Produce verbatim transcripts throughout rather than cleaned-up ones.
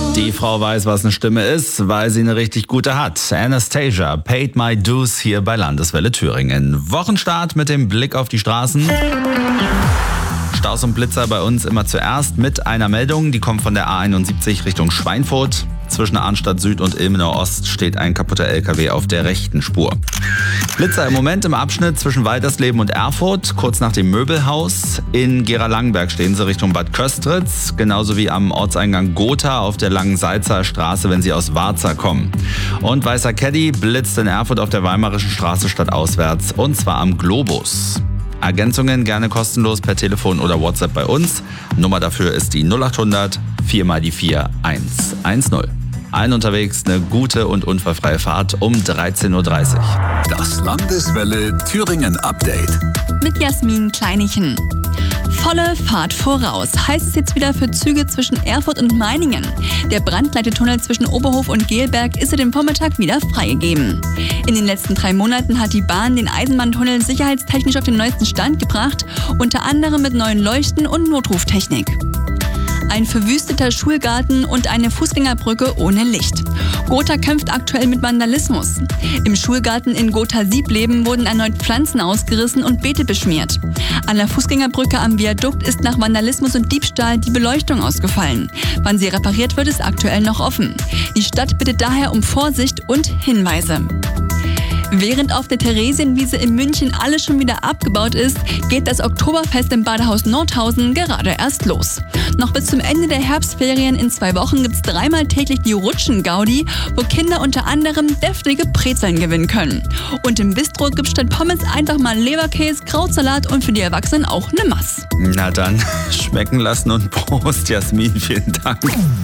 Die Frau weiß, was eine Stimme ist, weil sie eine richtig gute hat. Anastasia, Paid My Dues hier bei Landeswelle Thüringen. Wochenstart mit dem Blick auf die Straßen. Staus und Blitzer bei uns immer zuerst mit einer Meldung, die kommt von der A einundsiebzig Richtung Schweinfurt. Zwischen Arnstadt Süd und Ilmenau Ost steht ein kaputter L K W auf der rechten Spur. Blitzer im Moment im Abschnitt zwischen Waltersleben und Erfurt, kurz nach dem Möbelhaus. In Gera-Langenberg stehen sie Richtung Bad Köstritz, genauso wie am Ortseingang Gotha auf der Langen Salzer Straße, wenn sie aus Warza kommen. Und Weißer Caddy blitzt in Erfurt auf der Weimarischen Straße stadtauswärts, und zwar am Globus. Ergänzungen gerne kostenlos per Telefon oder WhatsApp bei uns. Nummer dafür ist die null achthundert vier mal die vier eins eins null. Allen unterwegs eine gute und unfallfreie Fahrt um dreizehn Uhr dreißig. Das Landeswelle Thüringen Update. Mit Jasmin Kleinichen. Volle Fahrt voraus, heißt es jetzt wieder für Züge zwischen Erfurt und Meiningen. Der Brandleitetunnel zwischen Oberhof und Gelberg ist seit dem Vormittag wieder freigegeben. In den letzten drei Monaten hat die Bahn den Eisenbahntunnel sicherheitstechnisch auf den neuesten Stand gebracht, unter anderem mit neuen Leuchten und Notruftechnik. Ein verwüsteter Schulgarten und eine Fußgängerbrücke ohne Licht. Gotha kämpft aktuell mit Vandalismus. Im Schulgarten in Gotha-Siebleben wurden erneut Pflanzen ausgerissen und Beete beschmiert. An der Fußgängerbrücke am Viadukt ist nach Vandalismus und Diebstahl die Beleuchtung ausgefallen. Wann sie repariert wird, ist aktuell noch offen. Die Stadt bittet daher um Vorsicht und Hinweise. Während auf der Theresienwiese in München alles schon wieder abgebaut ist, geht das Oktoberfest im Badehaus Nordhausen gerade erst los. Noch bis zum Ende der Herbstferien in zwei Wochen gibt's dreimal täglich die Rutschen-Gaudi, wo Kinder unter anderem deftige Brezeln gewinnen können. Und im Bistro gibt's statt Pommes einfach mal Leberkäse, Krautsalat und für die Erwachsenen auch eine Mass. Na dann, schmecken lassen und Prost, Jasmin, vielen Dank.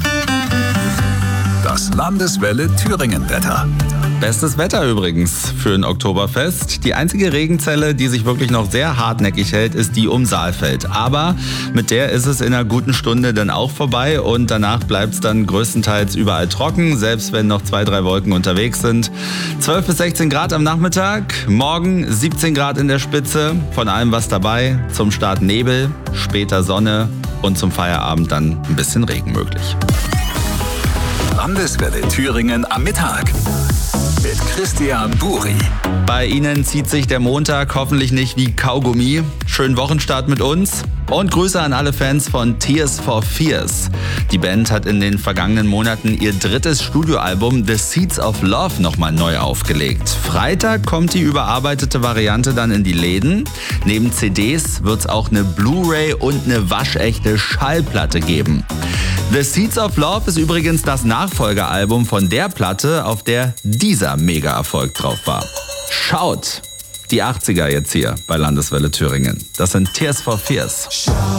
Das Landeswelle Thüringen Wetter. Bestes Wetter übrigens für ein Oktoberfest. Die einzige Regenzelle, die sich wirklich noch sehr hartnäckig hält, ist die um Saalfeld. Aber mit der ist es in einer guten Stunde dann auch vorbei und danach bleibt es dann größtenteils überall trocken, selbst wenn noch zwei, drei Wolken unterwegs sind. zwölf bis sechzehn Grad am Nachmittag, morgen siebzehn Grad in der Spitze, von allem was dabei. Zum Start Nebel, später Sonne und zum Feierabend dann ein bisschen Regen möglich. Landeswelle Thüringen am Mittag mit Christian Buri. Bei Ihnen zieht sich der Montag hoffentlich nicht wie Kaugummi. Schönen Wochenstart mit uns und Grüße an alle Fans von Tears for Fears. Die Band hat in den vergangenen Monaten ihr drittes Studioalbum The Seeds of Love nochmal neu aufgelegt. Freitag kommt die überarbeitete Variante dann in die Läden. Neben C Ds wird es auch eine Blu-ray und eine waschechte Schallplatte geben. The Seeds of Love ist übrigens das Nachfolgealbum von der Platte, auf der dieser Mega-Erfolg drauf war. Schaut! Die achtziger jetzt hier bei Landeswelle Thüringen. Das sind Tears for Fears.